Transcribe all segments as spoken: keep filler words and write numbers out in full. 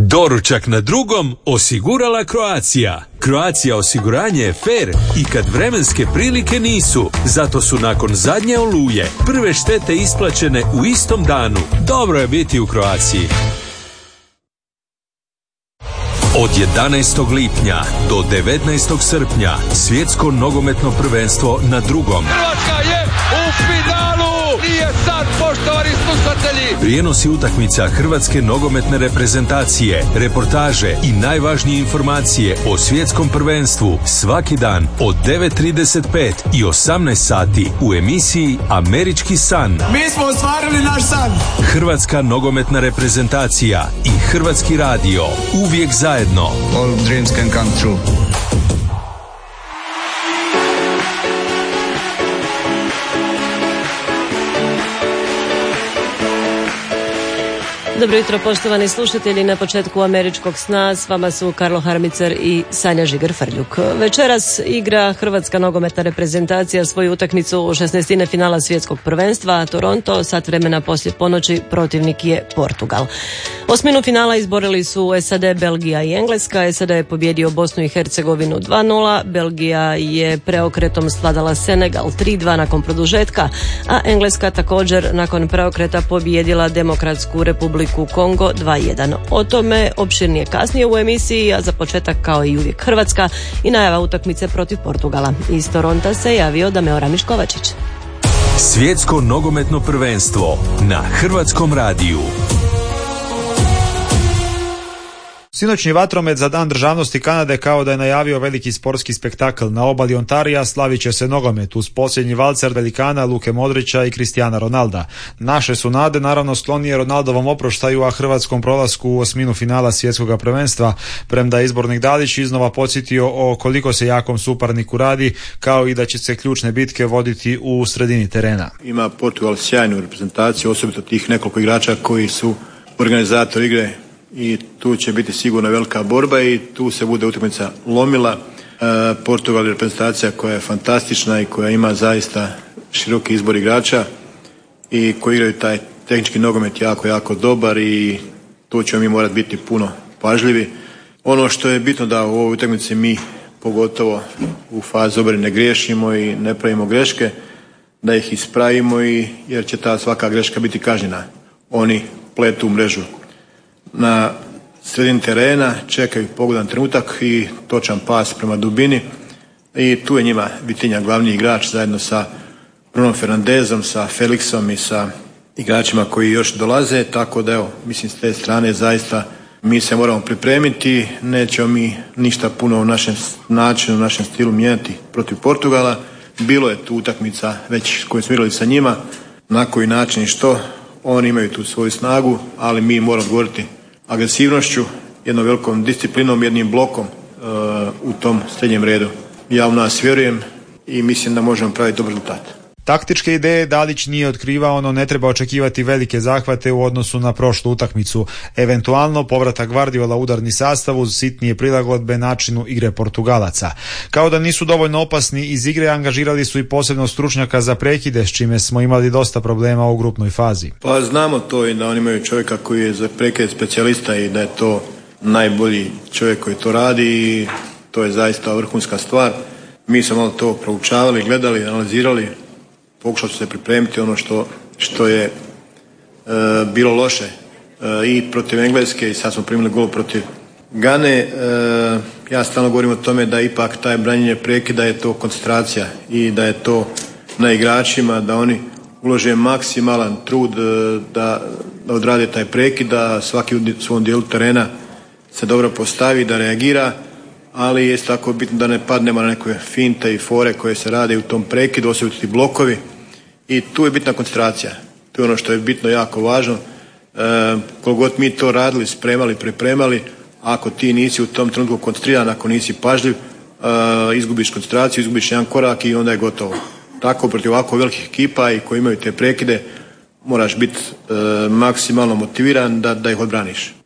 Doručak na drugom osigurala Croatia. Croatia osiguranje je fair i kad vremenske prilike nisu. Zato su nakon zadnje oluje prve štete isplaćene u istom danu. Dobro je biti u Croaciji. Od jedanaestog lipnja do devetnaestog srpnja svjetsko nogometno prvenstvo na drugom. Hrvatska je u finalu! Nije sad, poštovani slušatelji! Prijenosi utakmica hrvatske nogometne reprezentacije, reportaže i najvažnije informacije o svjetskom prvenstvu svaki dan od devet trideset pet i osamnaest sati u emisiji Američki san. Mi smo ostvarili naš san! Hrvatska nogometna reprezentacija i Hrvatski radio uvijek zajedno. All dreams can come true. Dobro jutro, poštovani slušatelji. Na početku Američkog sna s vama su Karlo Harmicer i Sanja Žigar-Frljuk. Večeras igra hrvatska nogometna reprezentacija svoju utakmicu u šesnaestine finala svjetskog prvenstva, a Toronto sat vremena poslije ponoći protivnik je Portugal. Osminu finala izborili su S A D, Belgija i Engleska. S A D je pobijedio Bosnu i Hercegovinu dva nula, Belgija je preokretom svladala Senegal tri dva nakon produžetka, a Engleska također nakon preokreta pobijedila Demokratsku republiku Kongo dva jedan. O tome opširnije kasnije u emisiji, a za početak kao i uvijek Hrvatska i najava utakmice protiv Portugala. Iz Toronta se javio Dameo Ramiš-Kovačić. Svjetsko nogometno prvenstvo na Hrvatskom radiju. Sinoćni vatromet za Dan državnosti Kanade kao da je najavio veliki sportski spektakl. Na obali Ontarija slavit će se nogomet uz posljednji valcer velikana Luke Modrića i Cristiana Ronalda. Naše su nade naravno sklonije Ronaldovom oproštaju, a hrvatskom prolasku u osminu finala svjetskog prvenstva, premda je izbornik Dalić iznova podsjetio o koliko se jakom suparniku radi, kao i da će se ključne bitke voditi u sredini terena. Ima Portugal sjajnu reprezentaciju, osobito tih nekoliko igrača koji su organizatori igre, i tu će biti sigurno velika borba i tu se bude utakmica lomila. E, Portugal je reprezentacija koja je fantastična i koja ima zaista široki izbor igrača i koji igraju taj tehnički nogomet jako, jako dobar i tu ćemo mi morati biti puno pažljivi. Ono što je bitno da u ovoj utakmici mi pogotovo u fazi obrane ne griješimo i ne pravimo greške, da ih ispravimo i jer će ta svaka greška biti kažnjena. Oni pletu mrežu na sredini terena, čekaju pogodan trenutak i točan pas prema dubini i tu je njima Vitinja glavni igrač zajedno sa Bruno Fernandezom, sa Felixom i sa igračima koji još dolaze, tako da evo, mislim s te strane zaista mi se moramo pripremiti, nećemo mi ništa puno u našem načinu, u našem stilu mijenjati protiv Portugala. Bilo je tu utakmica već koju smo igrali sa njima, na koji način i što, oni imaju tu svoju snagu, ali mi moramo odgovoriti agresivnošću, jednom velikom disciplinom, jednim blokom uh, u tom srednjem redu. Ja u nas vjerujem i mislim da možemo praviti dobar rezultat. Taktičke ideje Dalić nije otkrivao, no ne treba očekivati velike zahvate u odnosu na prošlu utakmicu. Eventualno povratak Guardiola udarni sastav uz sitnije prilagodbe načinu igre Portugalaca. Kao da nisu dovoljno opasni iz igre, angažirali su i posebno stručnjaka za prekide, s čime smo imali dosta problema u grupnoj fazi. Pa znamo to i da oni imaju čovjeka koji je za prekid specijalista i da je to najbolji čovjek koji to radi i to je zaista vrhunska stvar. Mi smo malo to proučavali, gledali, analizirali. Pokušao ću se pripremiti ono što, što je e, bilo loše e, i protiv Engleske i sad smo primili gol protiv Gane. E, ja stalno govorim o tome da ipak taj branjenje prekida je to koncentracija i da je to na igračima, da oni ulože maksimalan trud e, da, da odrade taj prekid, da svaki u svom dijelu terena se dobro postavi, da reagira, ali je tako bitno da ne padnemo na neke finte i fore koje se rade u tom prekidu, osobito ti blokovi. I tu je bitna koncentracija. To je ono što je bitno, jako važno. E, koliko god mi to radili, spremali, pripremali, ako ti nisi u tom trenutku koncentriran, ako nisi pažljiv, e, izgubiš koncentraciju, izgubiš jedan korak i onda je gotovo. Tako protiv ovako velikih ekipa i koji imaju te prekide, moraš biti e, maksimalno motiviran da, da ih odbraniš.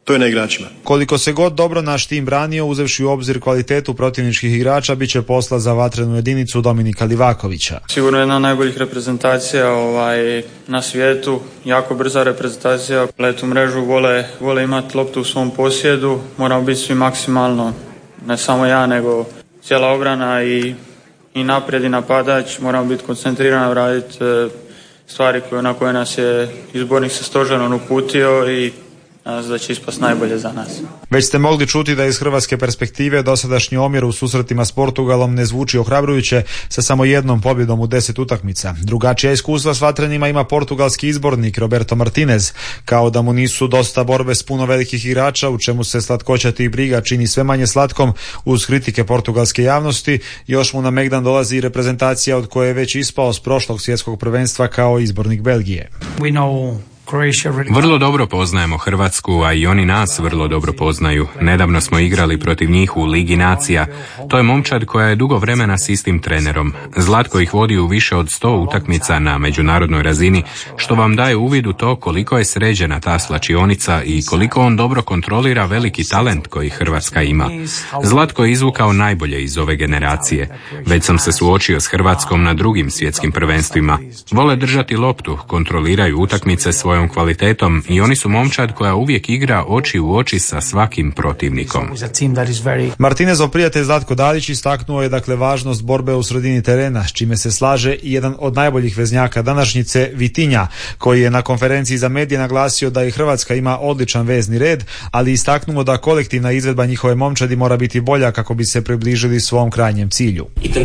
to je na igračima. Koliko se god dobro naš tim branio, uzevši u obzir kvalitetu protivničkih igrača, bit će posla za vatrenu jedinicu Dominika Livakovića. Sigurno jedna od najboljih reprezentacija ovaj, na svijetu, jako brza reprezentacija, letu mrežu, vole, vole imati loptu u svom posjedu, moramo biti svi maksimalno, ne samo ja, nego cijela obrana i, i naprijed i napadač, moramo biti koncentrirani, raditi stvari koje, na koje nas je izbornik sa stožerom uputio i da će ispast najbolje za nas. Već ste mogli čuti da iz hrvatske perspektive dosadašnji omjer u susretima s Portugalom ne zvuči ohrabrujuće sa samo jednom pobjedom u deset utakmica. Drugačija iskustva s vatrenima ima portugalski izbornik Roberto Martinez, kao da mu nisu dosta borbe s puno velikih igrača, u čemu se slatkoća tih briga čini sve manje slatkom uz kritike portugalske javnosti. Još mu na megdan dolazi i reprezentacija od koje je već ispao s prošlog svjetskog prvenstva kao izbornik Belgije. We know Vrlo dobro poznajemo Hrvatsku, a i oni nas vrlo dobro poznaju. Nedavno smo igrali protiv njih u Ligi nacija. To je momčad koja je dugo vremena s istim trenerom. Zlatko ih vodi u više od sto utakmica na međunarodnoj razini, što vam daje uvid u to koliko je sređena ta slačionica i koliko on dobro kontrolira veliki talent koji Hrvatska ima. Zlatko je izvukao najbolje iz ove generacije. Već sam se suočio s Hrvatskom na drugim svjetskim prvenstvima. Vole držati loptu, kontroliraju utakmice svojom kvalitetom i oni su momčad koja uvijek igra oči u oči sa svakim protivnikom. Martinezov prijatelj Zlatko Dalić istaknuo je dakle važnost borbe u sredini terena, s čime se slaže i jedan od najboljih veznjaka današnjice, Vitinja, koji je na konferenciji za medije naglasio da i Hrvatska ima odličan vezni red, ali istaknuo da kolektivna izvedba njihove momčadi mora biti bolja kako bi se približili svom krajnjem cilju.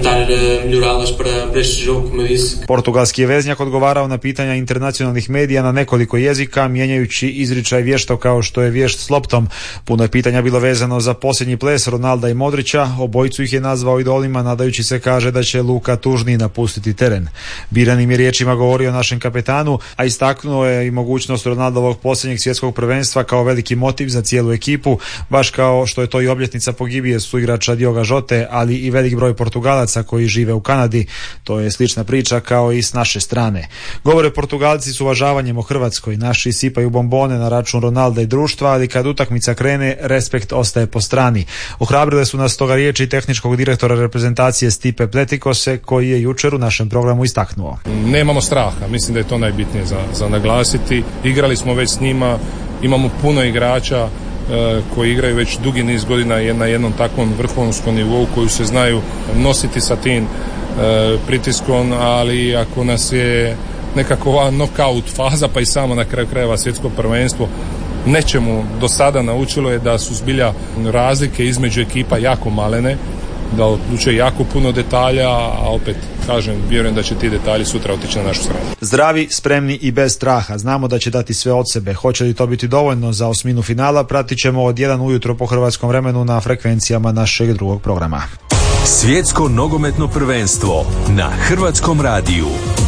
Portugalski je veznjak odgovarao na pitanja internacionalnih medija na nekoliko jezika, mijenjajući izričaj vješto kao što je vješt s loptom. Puno je pitanja bilo vezano za posljednji ples Ronalda i Modrića, obojicu ih je nazvao idolima, nadajući se, kaže, da će Luka tužniji napustiti teren. Biranim je riječima govorio o našem kapetanu, a istaknuo je i mogućnost Ronaldovog posljednjeg svjetskog prvenstva kao veliki motiv za cijelu ekipu, baš kao što je to i obljetnica pogibije suigrača Dioga Žote, ali i velik broj Portugalaca koji žive u Kanadi. To je slična priča kao i s naše strane. Govore Portugalci s uvažavanjem o Hrvatskoj, naši sipaju bombone na račun Ronalda i društva, ali kad utakmica krene, respekt ostaje po strani. Ohrabrile su nas toga riječi tehničkog direktora reprezentacije Stipe Pletikose, koji je jučer u našem programu istaknuo. Nemamo straha, mislim da je to najbitnije za, za naglasiti. Igrali smo već s njima, imamo puno igrača e, koji igraju već dugi niz godina na jednom takvom vrhunskom nivou, koji se znaju nositi sa tim e, pritiskom, ali ako nas je nekakva knockout faza, pa i samo na kraju krajeva svjetsko prvenstvo nečemu do sada naučilo je da su zbilja razlike između ekipa jako malene, da odlučuje jako puno detalja, a opet kažem, vjerujem da će ti detalji sutra otići na našu stranu. Zdravi, spremni i bez straha. Znamo da će dati sve od sebe. Hoće li to biti dovoljno za osminu finala, pratit ćemo od jedan ujutro po hrvatskom vremenu na frekvencijama našeg drugog programa. Svjetsko nogometno prvenstvo na Hrvatskom radiju.